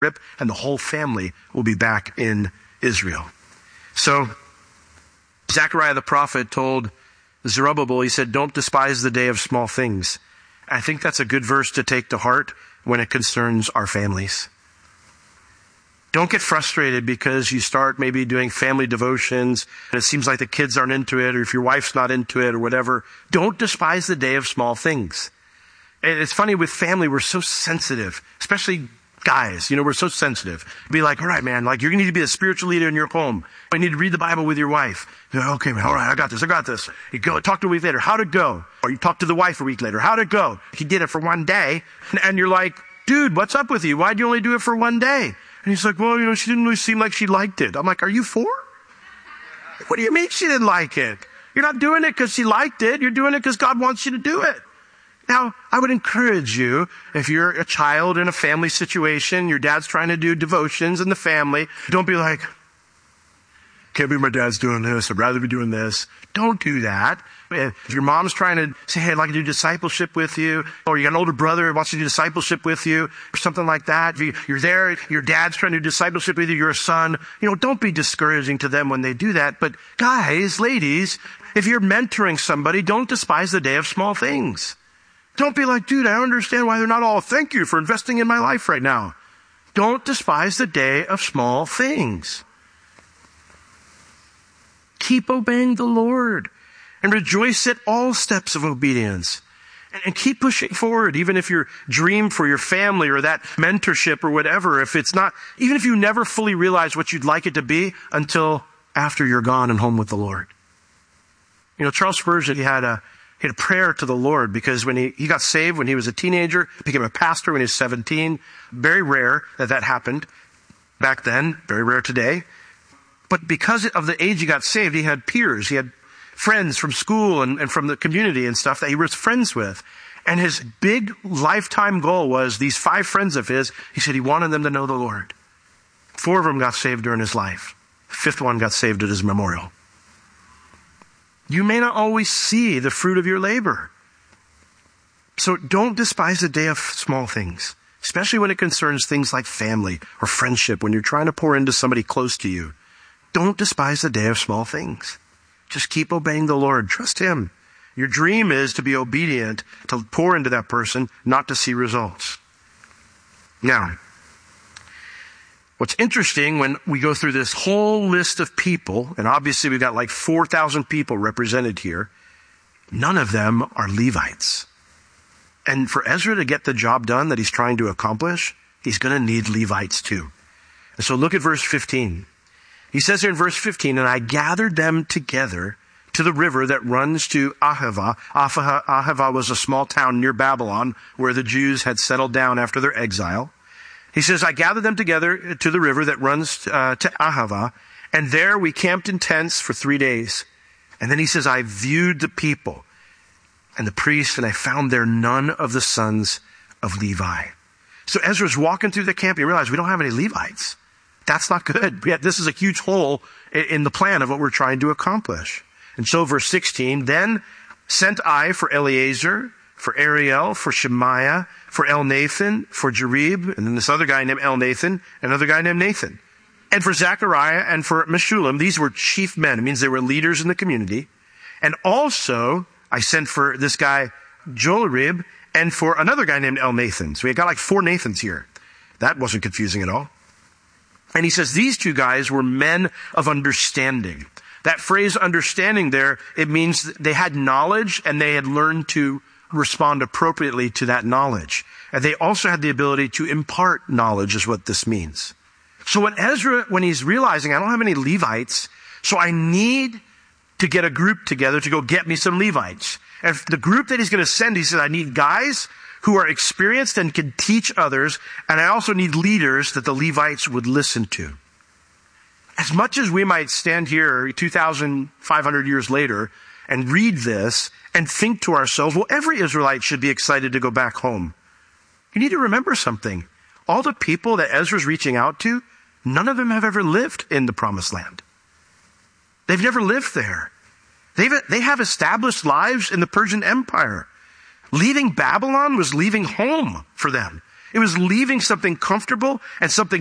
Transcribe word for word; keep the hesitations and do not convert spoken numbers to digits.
and the whole family will be back in Israel. So Zechariah the prophet told Zerubbabel, he said, don't despise the day of small things. I think that's a good verse to take to heart when it concerns our families. Don't get frustrated because you start maybe doing family devotions and it seems like the kids aren't into it, or if your wife's not into it or whatever. Don't despise the day of small things. And it's funny with family, we're so sensitive, especially guys, you know, we're so sensitive. Be like, all right, man, like you're going to need to be a spiritual leader in your home. You need to read the Bible with your wife. You're like, okay, man, all right, I got this, I got this. You go talk to a week later, how'd it go? Or you talk to the wife a week later, how'd it go? He did it for one day. And you're like, dude, what's up with you? Why'd you only do it for one day? And he's like, well, you know, she didn't really seem like she liked it. I'm like, are you four? What do you mean she didn't like it? You're not doing it because she liked it. You're doing it because God wants you to do it. Now, I would encourage you, if you're a child in a family situation, your dad's trying to do devotions in the family, don't be like, can't believe my dad's doing this, I'd rather be doing this. Don't do that. If your mom's trying to say, hey, I'd like to do discipleship with you, or you got an older brother who wants to do discipleship with you, or something like that, you're there, your dad's trying to do discipleship with you, you're a son, you know, don't be discouraging to them when they do that. But guys, ladies, if you're mentoring somebody, don't despise the day of small things. Don't be like, dude, I don't understand why they're not all, thank you for investing in my life right now. Don't despise the day of small things. Keep obeying the Lord and rejoice at all steps of obedience. And, and keep pushing forward, even if your dream for your family or that mentorship or whatever, if it's not, even if you never fully realize what you'd like it to be until after you're gone and home with the Lord. You know, Charles Spurgeon, he had a He had a prayer to the Lord because when he, he got saved when he was a teenager, became a pastor when he was seventeen. Very rare that that happened back then, very rare today. But because of the age he got saved, he had peers, he had friends from school and, and from the community and stuff that he was friends with. And his big lifetime goal was these five friends of his, he said he wanted them to know the Lord. Four of them got saved during his life. The fifth one got saved at his memorial. You may not always see the fruit of your labor. So don't despise the day of small things, especially when it concerns things like family or friendship, when you're trying to pour into somebody close to you. Don't despise the day of small things. Just keep obeying the Lord. Trust Him. Your dream is to be obedient, to pour into that person, not to see results. Now, what's interesting when we go through this whole list of people, and obviously we've got like four thousand people represented here, none of them are Levites. And for Ezra to get the job done that he's trying to accomplish, he's going to need Levites too. And so look at verse fifteen. He says here in verse fifteen, and I gathered them together to the river that runs to Ahava. Ahava, Ahava was a small town near Babylon where the Jews had settled down after their exile. He says, I gathered them together to the river that runs uh, to Ahava, and there we camped in tents for three days. And then he says, I viewed the people and the priests, and I found there none of the sons of Levi. So Ezra's walking through the camp, and he realized we don't have any Levites. That's not good. Yet this is a huge hole in the plan of what we're trying to accomplish. And so verse sixteen, then sent I for Eleazar, for Ariel, for Shemaiah, for Elnathan, for Jarib, and then this other guy named Elnathan, another guy named Nathan. And for Zechariah and for Meshullam, these were chief men. It means they were leaders in the community. And also, I sent for this guy, Jolarib, and for another guy named Elnathan. So we got like four Nathans here. That wasn't confusing at all. And he says these two guys were men of understanding. That phrase understanding there, it means they had knowledge and they had learned to respond appropriately to that knowledge. And they also had the ability to impart knowledge is what this means. So when Ezra, when he's realizing I don't have any Levites, so I need to get a group together to go get me some Levites. And the group that he's going to send, he said, I need guys who are experienced and can teach others. And I also need leaders that the Levites would listen to. As much as we might stand here two thousand five hundred years later and read this and think to ourselves, well, every Israelite should be excited to go back home. You need to remember something. All the people that Ezra's reaching out to, none of them have ever lived in the promised land. They've never lived there. They've, they have established lives in the Persian Empire. Leaving Babylon was leaving home for them. It was leaving something comfortable and something